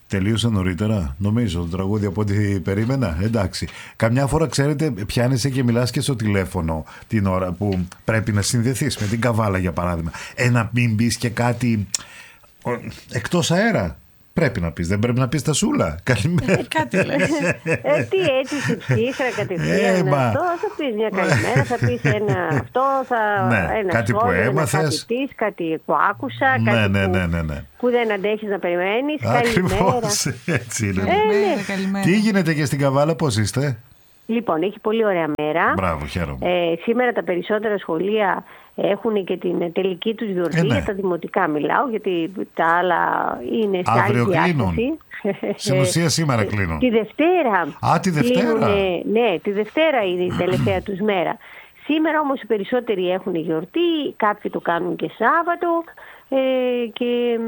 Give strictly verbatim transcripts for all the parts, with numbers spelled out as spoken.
Τελείωσε νωρίτερα, νομίζω, το τραγούδι από ό,τι περίμενα. Εντάξει. Καμιά φορά, ξέρετε, πιάνεσαι και μιλάς και στο τηλέφωνο την ώρα που πρέπει να συνδεθείς με την Καβάλα, για παράδειγμα. Ε, να μην πεις και κάτι εκτός αέρα. Πρέπει να πεις, δεν πρέπει να πεις τα σούλα. Καλημέρα. Ε, κάτι λες. Ε, τι έτσι, στην ψύχρα κατευθείαν. Αυτό θα πεις μια καλημέρα, θα πεις ένα αυτό, θα, ναι, ένα κάτι σχόλιο, που έμαθες. Κάτι πεις, κάτι που άκουσα, ναι, κάτι ναι, που, ναι, ναι, ναι. που δεν αντέχεις να περιμένεις. Ακριβώς, έτσι είναι. Ε, ναι. Καλημέρα. Τι γίνεται και στην Καβάλα, πώς είστε? Λοιπόν, έχει πολύ ωραία μέρα. Μπράβο, χαίρομαι. Ε, σήμερα τα περισσότερα σχολεία έχουν και την τελική τους γιορτή. Ε, ναι. Για τα δημοτικά μιλάω, γιατί τα άλλα είναι σε άλλη διάσταση. Στην ουσία σήμερα κλείνουν. Τη Δευτέρα. Α, τη Δευτέρα. Κλείνουνε, ναι, τη Δευτέρα είναι η τελευταία τους μέρα. Σήμερα όμως οι περισσότεροι έχουν γιορτή, κάποιοι το κάνουν και Σάββατο ε, και,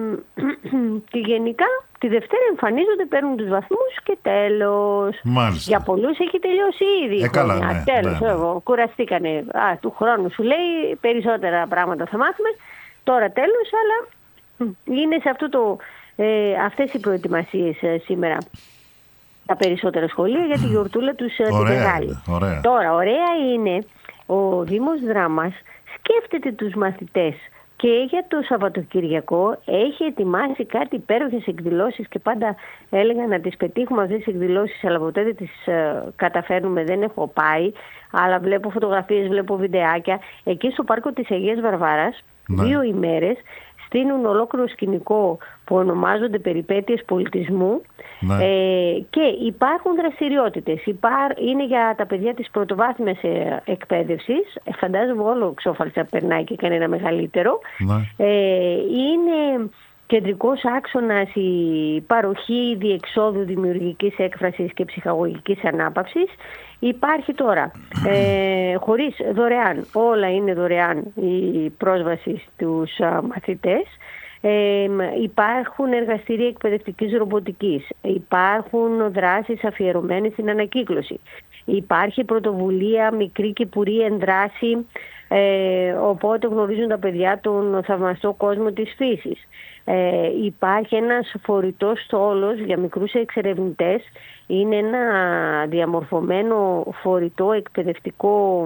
και γενικά τη Δευτέρα εμφανίζονται, παίρνουν τους βαθμούς και τέλος. Μάλιστα. Για πολλούς έχει τελειώσει ήδη η ε, καλά, χρονιά. ναι, Τέλος, ναι, ναι. Εγώ, κουραστήκανε. Α, του χρόνου σου λέει περισσότερα πράγματα θα μάθουμε. Τώρα τέλος, αλλά είναι σε αυτό το, ε, αυτές οι προετοιμασίες ε, σήμερα τα περισσότερα σχολεία για τη γιορτούλα τους ε, τη μεγάλη. Ωραία. Τώρα, ωραία είναι ο Δήμος Δράμας σκέφτεται τους μαθητές και για το Σαββατοκυριακό έχει ετοιμάσει κάτι υπέροχες εκδηλώσεις και πάντα έλεγα να τις πετύχουμε αυτές τις εκδηλώσεις, αλλά ποτέ δεν τις ε, καταφέρνουμε, δεν έχω πάει, αλλά βλέπω φωτογραφίες, βλέπω βιντεάκια. Εκεί στο πάρκο της Αγίας Βαρβάρας, ναι. δύο ημέρες, στείνουν ολόκληρο σκηνικό που ονομάζονται περιπέτειες πολιτισμού, ναι. ε, και υπάρχουν δραστηριότητες. Υπάρ, είναι για τα παιδιά της πρωτοβάθμιας ε, εκπαίδευσης. Ε, φαντάζομαι όλο ξόφαλτσα περνάει και κανένα μεγαλύτερο. Ναι. Ε, είναι κεντρικός άξονας η παροχή διεξόδου δημιουργικής έκφρασης και ψυχαγωγικής ανάπαυσης. Υπάρχει τώρα, ε, χωρίς δωρεάν, όλα είναι δωρεάν η πρόσβαση στους α, μαθητές. Ε, υπάρχουν εργαστήρια εκπαιδευτικής ρομποτικής, υπάρχουν δράσεις αφιερωμένες στην ανακύκλωση, υπάρχει πρωτοβουλία μικρή κυπουρή ενδράση, ε, οπότε γνωρίζουν τα παιδιά τον θαυμαστό κόσμο της φύσης. Ε, υπάρχει ένας φορητός στόλος για μικρούς εξερευνητές. Είναι ένα διαμορφωμένο φορητό εκπαιδευτικό,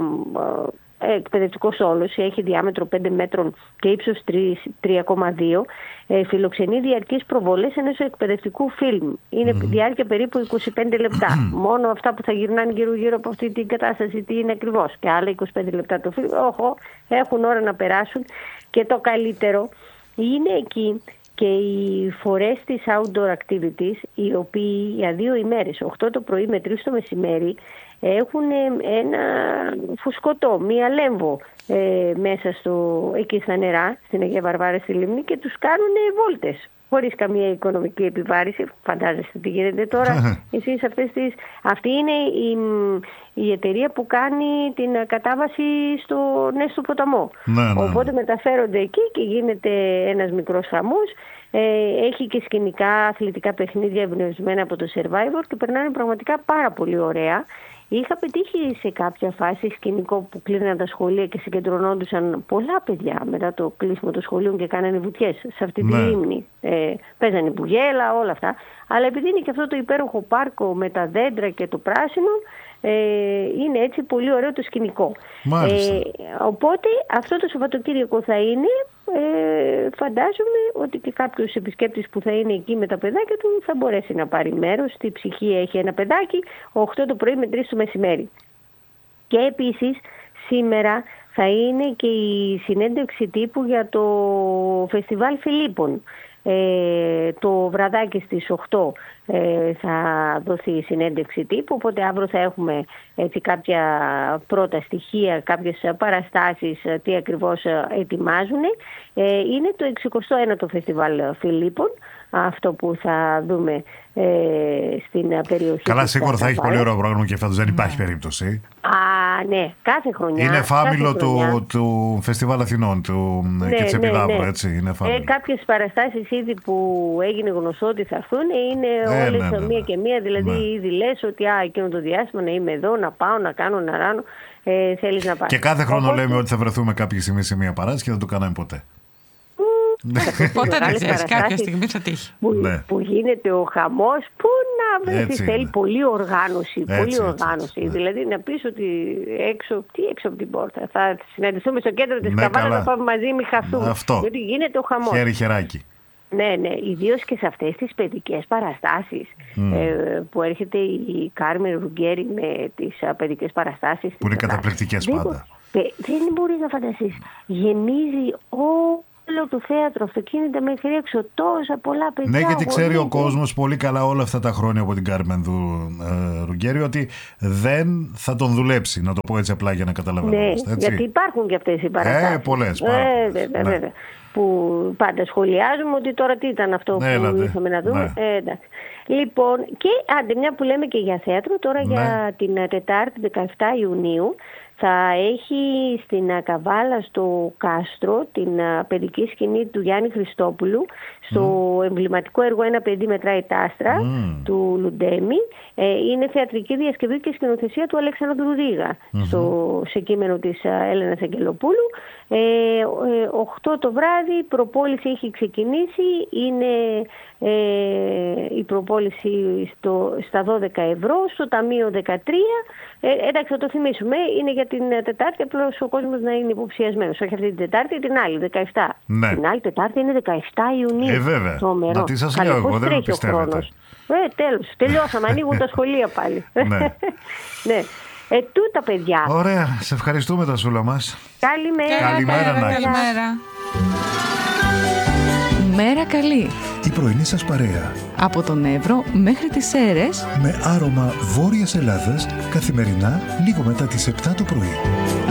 ε, εκπαιδευτικό στόλος. Έχει διάμετρο πέντε μέτρων και ύψος τρία κόμμα δύο. Ε, φιλοξενεί διαρκείς προβολές ενός εκπαιδευτικού φιλμ. Είναι mm. διάρκεια περίπου είκοσι πέντε λεπτά. Μόνο αυτά που θα γυρνάνε γύρω-γύρω από αυτή την κατάσταση, τι είναι ακριβώς. Και άλλα είκοσι πέντε λεπτά το φιλμ. Όχο, έχουν ώρα να περάσουν. Και το καλύτερο είναι εκεί και οι φορές της outdoor activities, οι οποίοι για δύο ημέρες, οκτώ το πρωί με τρεις το μεσημέρι, έχουν ένα φουσκωτό, μία λέμβο ε, μέσα στο, εκεί στα νερά, στην Αγία Βαρβάρα στη Λίμνη, και τους κάνουν βόλτες χωρίς καμία οικονομική επιβάρηση. Φαντάζεστε τι γίνεται τώρα εσείς αυτές τις... Αυτή είναι η, η εταιρεία που κάνει την κατάβαση στο Νέστο ποταμό. Ναι, ναι. Οπότε μεταφέρονται εκεί και γίνεται ένας μικρός χαμός. Ε, έχει και σκηνικά αθλητικά παιχνίδια εμπνευσμένα από το Survivor και περνάνε πραγματικά πάρα πολύ ωραία. Είχα πετύχει σε κάποια φάση σκηνικό που κλείναν τα σχολεία και συγκεντρωνόντουσαν πολλά παιδιά μετά το κλείσιμο των σχολείων και κάνανε βουτιές σε αυτή τη λίμνη. Ε, παίζανε μπουγέλα, όλα αυτά. Αλλά επειδή είναι και αυτό το υπέροχο πάρκο με τα δέντρα και το πράσινο, ε, είναι έτσι πολύ ωραίο το σκηνικό. Ε, οπότε αυτό το Σαββατοκύριακο θα είναι, ε, φαντάζομαι ότι και κάποιος επισκέπτης που θα είναι εκεί με τα παιδάκια του θα μπορέσει να πάρει μέρος. Στη Ψυχή έχει ένα παιδάκι, οκτώ το πρωί με τρεις το μεσημέρι. Και επίσης σήμερα θα είναι και η συνέντευξη τύπου για το Φεστιβάλ Φιλίππων. Ε, το βραδάκι στις οκτώ ε, θα δοθεί η συνέντευξη τύπου, οπότε αύριο θα έχουμε έτσι κάποια πρώτα στοιχεία, κάποιες παραστάσεις, τι ακριβώς ετοιμάζουν. Ε, είναι το εξηκοστό ένατο Φεστιβάλ Φιλίππων, αυτό που θα δούμε ε, στην περιοχή. Καλά, σίγουρα θα έχει πολύ ωραίο πρόγραμμα και φέτος δεν υπάρχει περίπτωση. Α, ναι, κάθε χρονιά. Είναι φάμιλο του, του Φεστιβάλ Αθηνών του, ναι, και της Επιδαύρου, ναι, ναι. Έτσι. Είναι ε, κάποιες παραστάσεις ήδη που έγινε γνωστό ότι θα έρθουν είναι ε, όλες ναι, ναι, μία ναι. και μία. Δηλαδή, ναι. Ήδη λες ότι α, εκείνο το διάστημα να είμαι εδώ, να πάω, να κάνω, να ράνω. Ε, θέλεις να πας. Και κάθε χρόνο Οπότε... λέμε ότι θα βρεθούμε κάποια στιγμή σε μία παράσταση και δεν το κάναμε ποτέ. Ποτέ δεν ξέρεις, κάποια στιγμή θα τύχει. Που, ναι. που γίνεται ο χαμός, που να βρεθείς, θέλει πολύ οργάνωση. Έτσι, πολύ έτσι, οργάνωση. έτσι, ναι. Δηλαδή να πεις ότι έξω, τι έξω από την πόρτα. Θα συναντηθούμε στο κέντρο της Ναι, Καβάλας, καλά. να πάμε μαζί, μη χαθούμε. Αυτό. Γιατί γίνεται ο χαμός. Χέρι χεράκι. Ναι, ναι, ιδίως και σε αυτές τις παιδικές παραστάσεις Mm. ε, που έρχεται η Κάρμεν Ρουγκέρι με τις α, παιδικές παραστάσεις. Που είναι της καταπληκτικές δεν, πάντα. μπο- δεν μπορείς να φανταστείς. Γεμίζει όλο το θέατρο, αυτοκίνητα μέχρι έξω, τόσα πολλά παιδιά. Ναι, γιατί ξέρει ο γονείς. κόσμος πολύ καλά όλα αυτά τα χρόνια από την Κάρμεν ε, Ρουγκέρι ότι δεν θα τον δουλέψει, να το πω έτσι απλά για να καταλαβαίνετε. Ναι, γιατί υπάρχουν και αυτές οι παραστάσεις. Ε, πολλές, Ε, πάρα πολλές. βέβαια, Ναι. βέβαια. Που πάντα σχολιάζουμε ότι τώρα τι ήταν αυτό Ναι, που έλατε. ήθελαμε να δούμε. Ναι. Ε, εντάξει. Λοιπόν, και άντε μια που λέμε και για θέατρο, τώρα Ναι. για την ε, Τετάρτη δεκαεφτά Ιουνίου θα έχει στην ε, Καβάλα στο Κάστρο την ε, παιδική σκηνή του Γιάννη Χριστόπουλου στο mm. εμβληματικό έργο «Ένα παιδί μετράει τα άστρα» Mm. του Λουντέμι. Ε, είναι θεατρική διασκευή και σκηνοθεσία του Αλέξανδρου Ρίγα mm-hmm. στο, σε κείμενο της ε, Έλενας Αγγελοπούλου. Ε, ε, οκτώ το βράδυ η προπόληση έχει ξεκινήσει, είναι ε, η προπόληση στο, στα δώδεκα ευρώ, στο ταμείο δεκατρία. Ε, εντάξει, θα το θυμίσουμε, είναι για την Τετάρτη, απλώς ο κόσμος να είναι υποψιασμένος. Όχι αυτή την Τετάρτη, την άλλη, δεκαεφτά. Ναι. Την άλλη Τετάρτη είναι δεκαεφτά Ιουνίου. Ε, βέβαια. Τρομερό. Να τι σας Καλέ, λέω εγώ, πώς δεν με τρέχει ο πιστεύετε. χρόνος. Ε, τέλος, τελειώσαμε, ανοίγουν τα σχολεία πάλι. Ναι. Ναι. Ε, τούτα παιδιά. Ωραία, σε ευχαριστούμε τα σούλα μας. Καλημέρα. Καλημέρα, να έχεις. Καλημέρα. Μέρα καλή. Η πρωινή σας παρέα. Από τον Εύρο μέχρι τις Σέρρες. Με άρωμα Βόρειας Ελλάδας καθημερινά λίγο μετά τις επτά το πρωί.